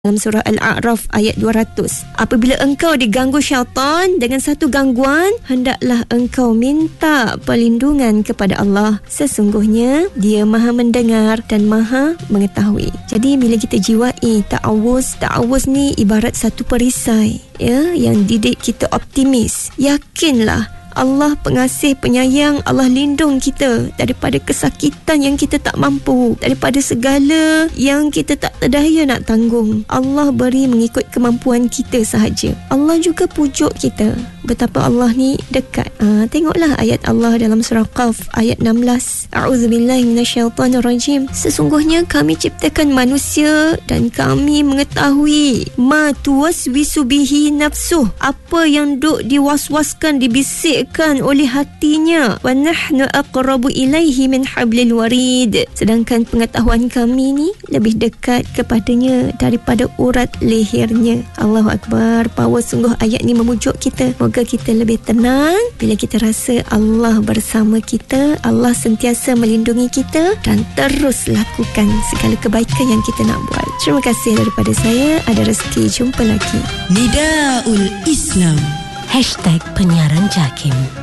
Dalam surah Al-A'raf ayat 200. Apabila engkau diganggu syaitan dengan satu gangguan, hendaklah engkau minta perlindungan kepada Allah. Sesungguhnya Dia Maha mendengar dan Maha mengetahui. Jadi bila kita jiwai ta'awuz ni ibarat satu perisai, ya, yang didik kita optimis. Yakinlah Allah pengasih penyayang, Allah lindung kita daripada kesakitan yang kita tak mampu, daripada segala yang kita tak terdaya nak tanggung. Allah beri mengikut kemampuan kita sahaja. Allah juga pujuk kita betapa Allah ni dekat. Tengoklah ayat Allah dalam surah Qaf ayat 16. A'udzubillahi minasyaitanirrajim. Sesungguhnya kami ciptakan manusia dan kami mengetahui ma tuwaswisu bihi nafsuh, apa yang duk diwaswaskan, dibisikkan oleh hatinya. Wa nahnu aqrabu ilaihi min hablil warid. Sedangkan pengetahuan kami ni lebih dekat kepadanya daripada urat lehernya. Allahu Akbar. Power sungguh ayat ni memujuk kita. Moga kita lebih tenang bila kita rasa Allah bersama kita, Allah sentiasa melindungi kita, dan terus lakukan segala kebaikan yang kita nak buat. Terima kasih daripada saya, Ada Rezeki. Jumpa lagi. Nidaul Islam #penyiaran JAKIM.